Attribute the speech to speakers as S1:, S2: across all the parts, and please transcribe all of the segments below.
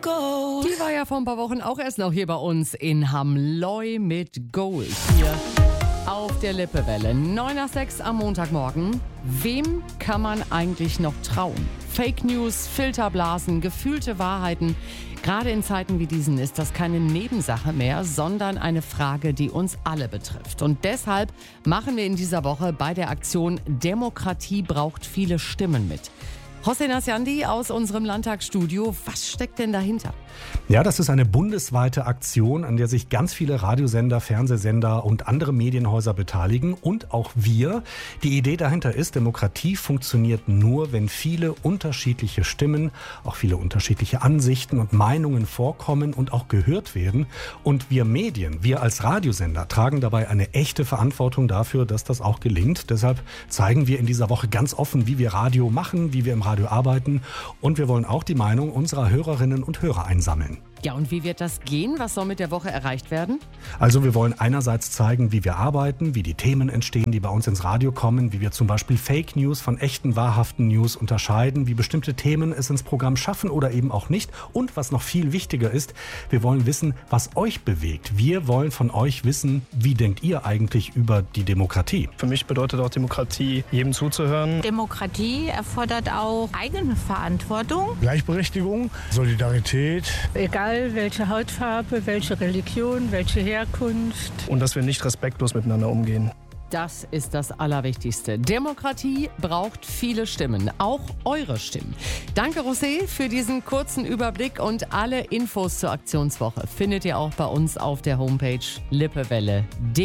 S1: Gold.
S2: Die war ja vor ein paar Wochen auch erst noch hier bei uns in Hamleu mit Gold. Hier auf der Lippewelle. 9 nach 6 am Montagmorgen. Wem kann man eigentlich noch trauen? Fake News, Filterblasen, gefühlte Wahrheiten. Gerade in Zeiten wie diesen ist das keine Nebensache mehr, sondern eine Frage, die uns alle betrifft. Und deshalb machen wir in dieser Woche bei der Aktion Demokratie braucht viele Stimmen mit. Hossein Asyandi aus unserem Landtagsstudio. Was steckt denn dahinter?
S3: Ja, das ist eine bundesweite Aktion, an der sich ganz viele Radiosender, Fernsehsender und andere Medienhäuser beteiligen. Und auch wir. Die Idee dahinter ist, Demokratie funktioniert nur, wenn viele unterschiedliche Stimmen, auch viele unterschiedliche Ansichten und Meinungen vorkommen und auch gehört werden. Und wir Medien, wir als Radiosender, tragen dabei eine echte Verantwortung dafür, dass das auch gelingt. Deshalb zeigen wir in dieser Woche ganz offen, wie wir Radio machen, wie wir im Radio arbeiten. Und wir wollen auch die Meinung unserer Hörerinnen und Hörer einsammeln.
S2: Ja, und wie wird das gehen? Was soll mit der Woche erreicht werden?
S3: Also wir wollen einerseits zeigen, wie wir arbeiten, wie die Themen entstehen, die bei uns ins Radio kommen, wie wir zum Beispiel Fake News von echten, wahrhaften News unterscheiden, wie bestimmte Themen es ins Programm schaffen oder eben auch nicht. Und was noch viel wichtiger ist, wir wollen wissen, was euch bewegt. Wir wollen von euch wissen, wie denkt ihr eigentlich über die Demokratie?
S4: Für mich bedeutet auch Demokratie, jedem zuzuhören.
S5: Demokratie erfordert auch eigene Verantwortung.
S6: Gleichberechtigung, Solidarität.
S7: Egal welche Hautfarbe, welche Religion, welche Herkunft.
S4: Und dass wir nicht respektlos miteinander umgehen.
S2: Das ist das Allerwichtigste. Demokratie braucht viele Stimmen, auch eure Stimmen. Danke, José, für diesen kurzen Überblick und alle Infos zur Aktionswoche findet ihr auch bei uns auf der Homepage lippewelle.de.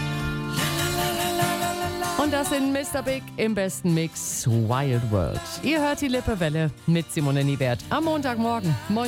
S2: Und das sind Mr. Big im besten Mix Wild World. Ihr hört die Lippewelle mit Simone Niebert am Montagmorgen.